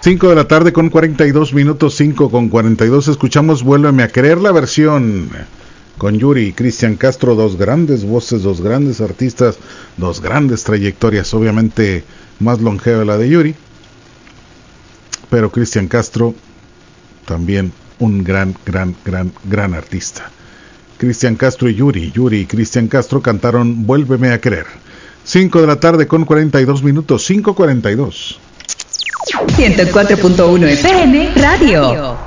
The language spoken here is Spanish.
5 de la tarde con 42 minutos, 5 con 42. Escuchamos Vuélveme a Querer, la versión con Yuri y Cristian Castro, dos grandes voces, dos grandes artistas, dos grandes trayectorias. Obviamente más longeva la de Yuri, pero Cristian Castro también un gran artista. Cristian Castro y Yuri y Cristian Castro cantaron Vuélveme a Querer. 5 de la tarde con 42 minutos, 5:42. 104.1 FM Radio.